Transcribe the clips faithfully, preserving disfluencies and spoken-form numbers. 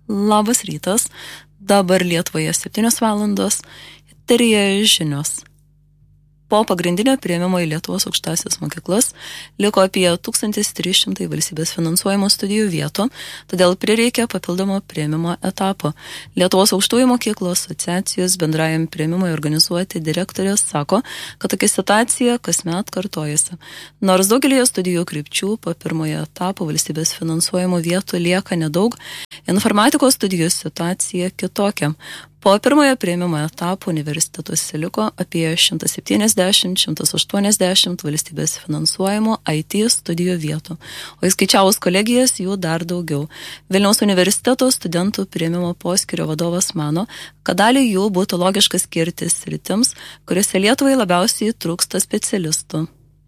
Labas rytas, dabar Lietuvoje septynios valandos, eteryje žinios. Po pagrindinio priėmimo į Lietuvos aukštąsias mokyklas liko apie tūkstantis trys šimtai valstybės finansuojamų studijų vietų, todėl prireikė papildomo priėmimo etapo. Lietuvos aukštųjų mokyklų asociacijos bendrajam priėmimui organizuoti direktorės sako, kad tokia situacija kasmet kartojasi. Nors daugelėje studijų krypčių po pirmojo etapo valstybės finansuojamų vietų lieka nedaug, informatikos studijų situacija kitokia. Po pirmojo priėmimo etapo universitetuose liko apie šimtas septyniasdešimt - šimtas aštuoniasdešimt valstybės finansuojamų I T studijų vietų, o įskaičiavus kolegijas jų dar daugiau. Vilniaus universiteto studentų priėmimo poskyrio vadovas mano, kad dalį jų būtų logiška skirti sritims, kuriuose Lietuvai labiausiai trūksta specialistų.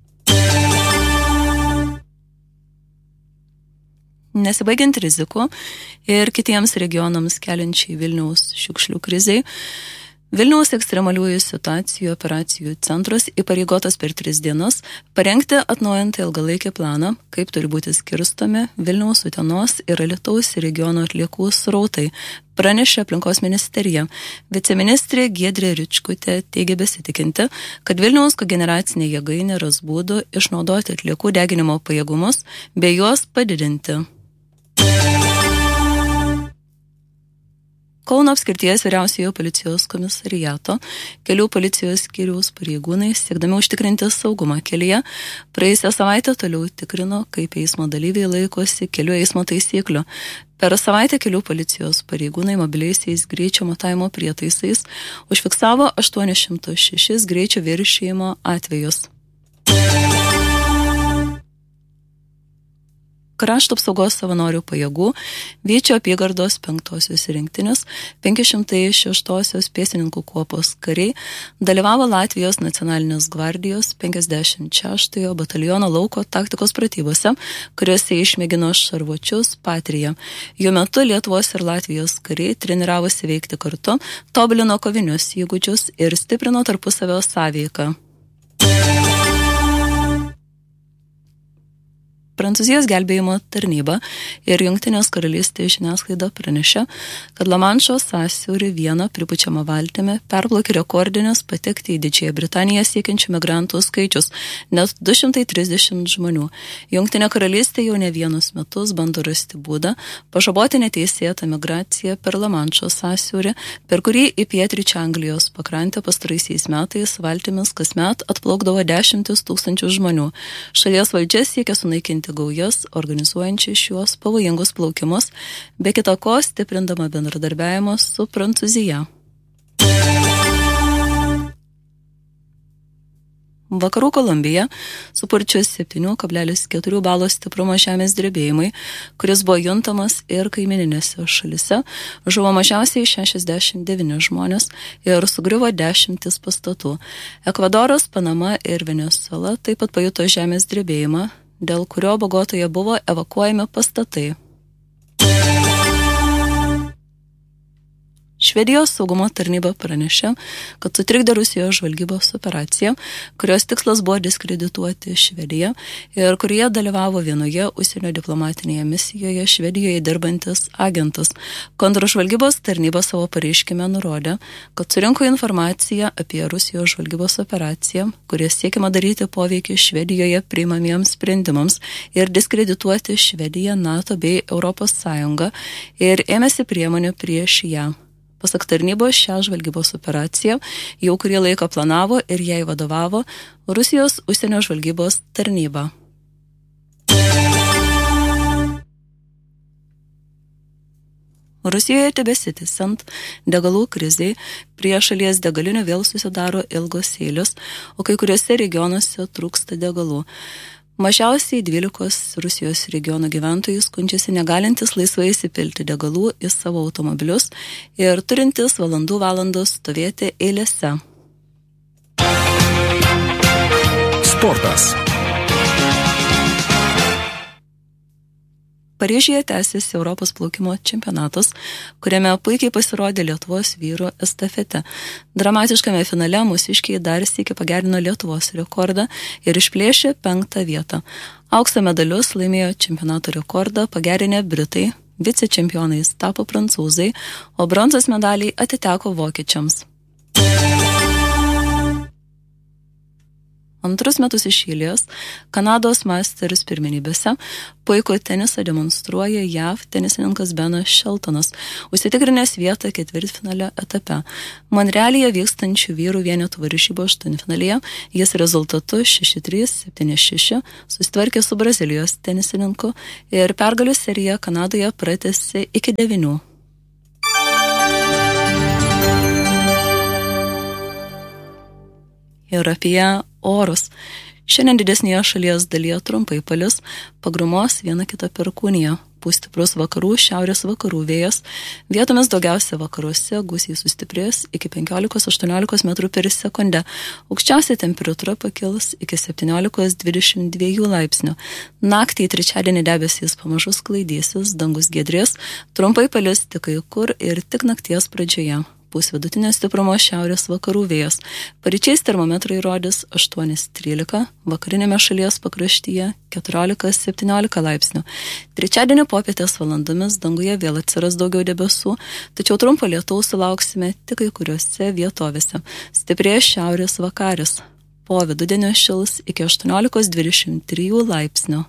Nesibaigiant rizikų ir kitiems regionams keliančiai Vilniaus šiukšlių krizei, Vilniaus ekstremaliųjų situacijų operacijų centras įpareigotas per tris dienas parengti atnaujantą ilgalaikį planą, kaip turi būti skirstomi Vilniaus, Utenos ir Alytaus regiono atliekų srautai, pranešė aplinkos ministerija. Viceministrė Giedrė Ričkutė teigia besitikinti, kad Vilniaus kogeneracinė jėgainė ras būdų išnaudoti atliekų deginimo pajėgumus bei juos padidinti. Kauno apskrities vyriausiojo policijos komisariato kelių policijos skyriaus pareigūnai, siekdami užtikrinti saugumą kelyje, praėjusią savaitę toliau tikrino, kaip eismo dalyviai laikosi kelių eismo taisyklių. Per savaitę kelių policijos pareigūnai mobiliaisiais greičio matavimo prietaisais užfiksavo aštuoni šimtai šeši greičio viršijimo atvejus. Krašto apsaugos savanorių pajėgų Vyčio apygardos penktosios rinktinės penki šimtai šeštosios pėstininkų kuopos kariai dalyvavo Latvijos nacionalinės gvardijos penkiasdešimt šeštojo bataliono lauko taktikos pratybose, kuriuose išmėgino šarvuočius Patrija. Jų metu Lietuvos ir Latvijos kariai treniravosi veikti kartu, tobulino kovinius įgūdžius ir stiprino tarpusavio sąveiką. Prancūzijos gelbėjimo tarnyba ir Jungtinės karalystės žiniasklaida pranešė, kad Lamanšo sąsiaurį vieną pripučiamą valtimi perplaukė rekordinis patekti į Didžiąją Britaniją siekiančių migrantų skaičius, net du šimtai trisdešimt žmonių. Jungtinė karalystė jau ne vienus metus bando rasti būdą pažaboti neteisėtą migraciją per Lamanšo sąsiaurį, per kurį į pietryčią Anglijos pakrantę pastaraisiais metais valtimis kasmet atplaukdavo dešimtis tūkstančių žmonių. Šalies valdžia siekia sunaikinti gaujas, organizuojančiai šiuos pavojingus plaukimus, be kita ko stiprindama bendradarbiavimą su Prancūzija. Vakarų Kolumbija supurčius septyni kablelis keturi balo stiprumo žemės drebėjimai, kuris buvo juntamas ir kaimininėse šalise, žuvo mažiausiai šešiasdešimt devyni žmonės ir sugriuvo dešimtis pastatų. Ekvadoras, Panama ir Venesuela taip pat pajuto žemės drebėjimą, dėl kurio Bogotoje buvo evakuojami pastatai. Švedijos saugumo tarnyba pranešė, kad sutrikdė Rusijos žvalgybos operaciją, kurios tikslas buvo diskredituoti Švediją ir kurioje dalyvavo vienoje užsienio diplomatinėje misijoje Švedijoje dirbantis agentas. Kontržvalgybos tarnyba savo pareiškime nurodė, kad surinko informaciją apie Rusijos žvalgybos operaciją, kurie siekiama daryti poveikį Švedijoje priimamiems sprendimams ir diskredituoti Švediją, NATO bei Europos Sąjungą ir ėmėsi priemonių prieš ją. Pasak tarnybos, šią žvalgybos operaciją jau kurį laiką planavo ir jai vadovavo Rusijos užsienio žvalgybos tarnyba. Rusijoje tebesitęsiant degalų krizei, prie šalies degalinių vėl susidaro ilgos eilės, o kai kuriuose regionuose trūksta degalų. Mažiausiai dvylikos Rusijos regionų gyventojų skundžiasi negalintis laisvai įsipilti degalų į savo automobilius ir turintis valandų valandos stovėti eilėse. Sportas. Paryžiuje tęsiasi Europos plaukimo čempionatas, kuriame puikiai pasirodė Lietuvos vyrų estafete. Dramatiškame finale mūsiškiai dar sykį pagerino Lietuvos rekordą ir išplėšė penktą vietą. Aukso medalius laimėjo čempionato rekordą pagerinę Britai Vicečempionais tapo prancūzai, o bronzos medaliai atiteko vokiečiams. Antrus metus iš eilės Kanados Masters pirmenybėse puikų tenisą demonstruoja J A V tenisininkas Benas Sheltonas, užsitikrinęs vietą ketvirtfinalio etape. Monrealyje vykstančių vyrų vienetų varžybų aštuntfinalyje jis rezultatu šeši trys, septyni šeši susitvarkė su Brazilijos tenisininku ir pergalių serija Kanadoje pratęsė iki devynių. Ir apie orus. Šiandien didesnėje šalies dalyje trumpai palis, pagrumos viena kita perkūnija. Pūs stiprus vakarų, šiaurės vakarų vėjas. Vietomis daugiausia vakaruose gūsiai sustiprės iki penkiolikos aštuoniolikos metrų per sekundę. Aukščiausia temperatūra pakils iki septyniolikos dvidešimt dviejų laipsnių. Naktį į trečiadienį debesys pamažu sklaidysis, dangus giedrės, trumpai palis tik kai kur ir tik nakties pradžioje. Pūs vidutinio stiprumo šiaurės vakarų vėjas. Paryčiais termometrai rodys aštuoni trylika, vakarinėme šalies pakraštyje keturiolika septyniolika laipsnių. Trečiadienio popietės valandomis danguje vėl atsiras daugiau debesų, tačiau trumpo lietaus sulauksime tik kai kuriuose vietovėse. Stiprės šiaurės vakaris. Po vidudienio šils iki aštuoniolikos dvidešimt trijų laipsnių.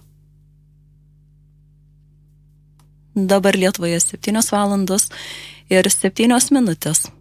Dabar Lietuvoje septynios valandos ir septynios minutės.